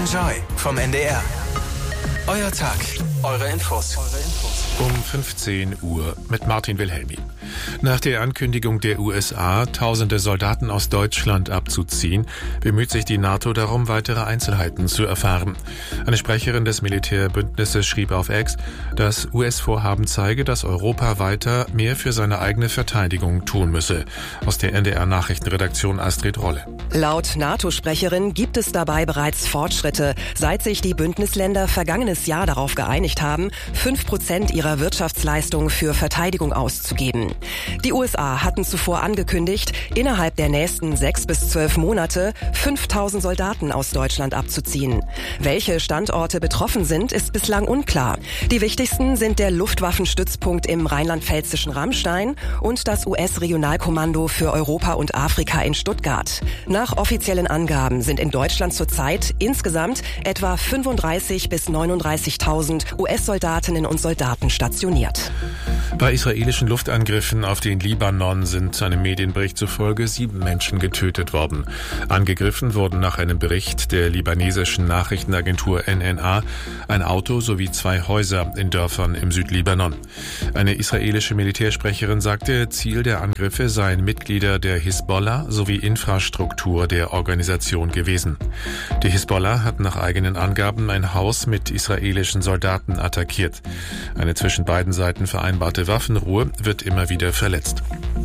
Enjoy vom NDR. Euer Tag, eure Infos. Um 15 Uhr mit Martin Wilhelmi. Nach der Ankündigung der USA, tausende Soldaten aus Deutschland abzuziehen, bemüht sich die NATO darum, weitere Einzelheiten zu erfahren. Eine Sprecherin des Militärbündnisses schrieb auf X, das US-Vorhaben zeige, dass Europa weiter mehr für seine eigene Verteidigung tun müsse. Aus der NDR-Nachrichtenredaktion Astrid Rolle. Laut NATO-Sprecherin gibt es dabei bereits Fortschritte, seit sich die Bündnisländer vergangenes Jahr darauf geeinigt haben, 5% ihrer Wirtschaftsleistung für Verteidigung auszugeben. Die USA hatten zuvor angekündigt, innerhalb der nächsten 6 bis 12 Monate 5.000 Soldaten aus Deutschland abzuziehen. Welche Standorte betroffen sind, ist bislang unklar. Die wichtigsten sind der Luftwaffenstützpunkt im rheinland-pfälzischen Rammstein und das US-Regionalkommando für Europa und Afrika in Stuttgart. Nach offiziellen Angaben sind in Deutschland zurzeit insgesamt etwa 35.000 bis 39.000 US-Soldatinnen und Soldaten stationiert. Bei israelischen Luftangriffen auf den Libanon sind einem Medienbericht zufolge 7 Menschen getötet worden. Angegriffen wurden nach einem Bericht der libanesischen Nachrichtenagentur NNA ein Auto sowie 2 Häuser in Dörfern im Südlibanon. Eine israelische Militärsprecherin sagte, Ziel der Angriffe seien Mitglieder der Hisbollah sowie Infrastruktur der Organisation gewesen. Die Hisbollah hat nach eigenen Angaben ein Haus mit israelischen Soldaten attackiert. Eine zwischen beiden Seiten vereinbarte Waffenruhe wird immer wieder verletzt.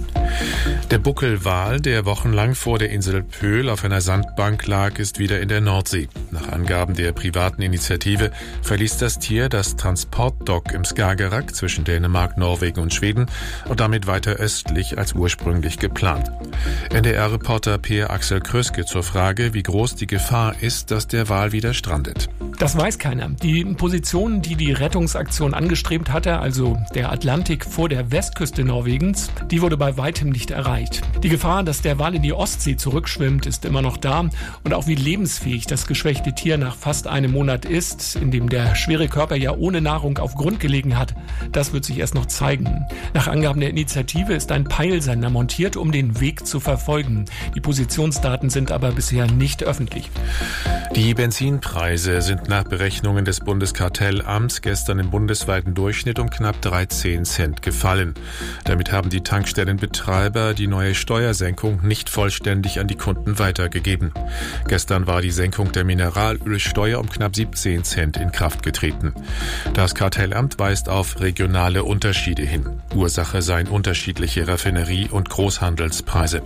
Der Buckelwal, der wochenlang vor der Insel Pöhl auf einer Sandbank lag, ist wieder in der Nordsee. Nach Angaben der privaten Initiative verließ das Tier das Transportdock im Skagerrak zwischen Dänemark, Norwegen und Schweden und damit weiter östlich als ursprünglich geplant. NDR-Reporter Per Axel Kröske zur Frage, wie groß die Gefahr ist, dass der Wal wieder strandet. Das weiß keiner. Die Position, die die Rettungsaktion angestrebt hatte, also der Atlantik vor der Westküste Norwegens, die wurde bei weitem nicht erreicht. Die Gefahr, dass der Wal in die Ostsee zurückschwimmt, ist immer noch da. Und auch wie lebensfähig das geschwächte Tier nach fast einem Monat ist, in dem der schwere Körper ja ohne Nahrung auf Grund gelegen hat, das wird sich erst noch zeigen. Nach Angaben der Initiative ist ein Peilsender montiert, um den Weg zu verfolgen. Die Positionsdaten sind aber bisher nicht öffentlich. Die Benzinpreise sind nach Berechnungen des Bundeskartellamts gestern im bundesweiten Durchschnitt um knapp 13 Cent gefallen. Damit haben die Tankstellenbetreiber die neue Steuersenkung nicht vollständig an die Kunden weitergegeben. Gestern war die Senkung der Mineralölsteuer um knapp 17 Cent in Kraft getreten. Das Kartellamt weist auf regionale Unterschiede hin. Ursache seien unterschiedliche Raffinerie- und Großhandelspreise.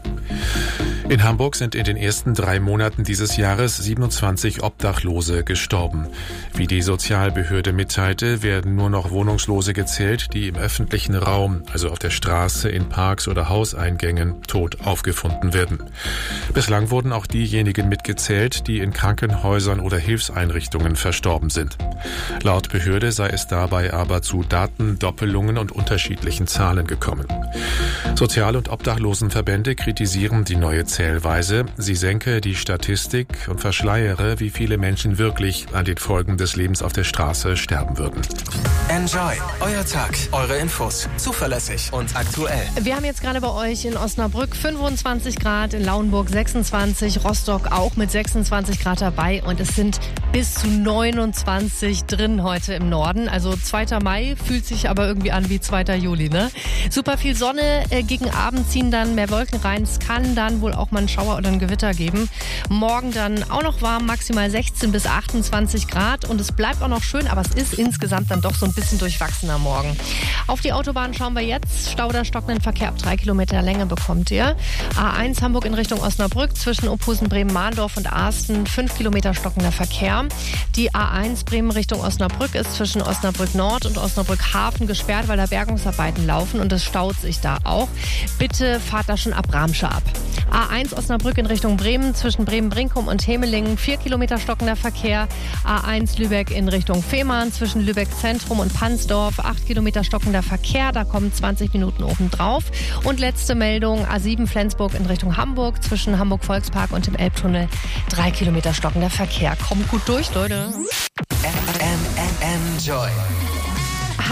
In Hamburg sind in den ersten 3 Monaten dieses Jahres 27 Obdachlose gestorben. Wie die Sozialbehörde mitteilte, werden nur noch Wohnungslose gezählt, die im öffentlichen Raum, also auf der Straße, in Parks oder Hauseingängen, tot aufgefunden werden. Bislang wurden auch diejenigen mitgezählt, die in Krankenhäusern oder Hilfseinrichtungen verstorben sind. Laut Behörde sei es dabei aber zu Datendoppelungen und unterschiedlichen Zahlen gekommen. Sozial- und Obdachlosenverbände kritisieren die neue Zählweise. Sie senke die Statistik und verschleiere, wie viele Menschen wirklich an den Folgen des Lebens auf der Straße sterben würden. Enjoy, euer Tag, eure Infos, zuverlässig und aktuell. Wir haben jetzt gerade bei euch in Osnabrück 25 Grad, in Lauenburg 26, Rostock auch mit 26 Grad dabei und es sind bis zu 29 drin heute im Norden. Also 2. Mai fühlt sich aber irgendwie an wie 2. Juli, ne? Super viel Sonne, gegen Abend ziehen dann mehr Wolken rein. Es kann dann wohl auch mal einen Schauer oder ein Gewitter geben. Morgen dann auch noch warm, maximal 16 bis 28 Grad und es bleibt auch noch schön, aber es ist insgesamt dann doch so ein bisschen durchwachsener morgen. Auf die Autobahn schauen wir jetzt. Stau oder stockenden Verkehr ab 3 Kilometer Länge bekommt ihr. A1 Hamburg in Richtung Osnabrück zwischen Ophusen, Bremen-Mahndorf und Arsten 5 Kilometer stockender Verkehr. Die A1 Bremen Richtung Osnabrück ist zwischen Osnabrück Nord und Osnabrück Hafen gesperrt, weil da Bergungsarbeiten laufen und es staut sich da auch. Bitte fahrt da schon ab Ramsche ab. A1 Osnabrück in Richtung Bremen zwischen Bremen-Brinkum und Hemelingen 4 Kilometer stockender Verkehr. A1 Lübeck in Richtung Fehmarn zwischen Lübeck Zentrum und Pansdorf 8 Kilometer stockender Verkehr. Da kommen 20 Minuten obendrauf. Und letzte Meldung A7 Flensburg in Richtung Hamburg zwischen Hamburg Volkspark und dem Elbtunnel 3 Kilometer stockender Verkehr. Kommt gut durch, Leute. Enjoy.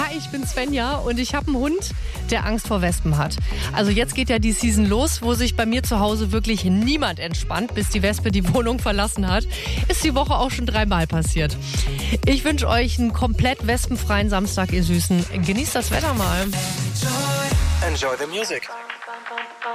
Hi, ich bin Svenja und ich habe einen Hund, der Angst vor Wespen hat. Also jetzt geht ja die Season los, wo sich bei mir zu Hause wirklich niemand entspannt, bis die Wespe die Wohnung verlassen hat. Ist die Woche auch schon 3-mal passiert. Ich wünsche euch einen komplett wespenfreien Samstag, ihr Süßen. Genießt das Wetter mal. Enjoy the music.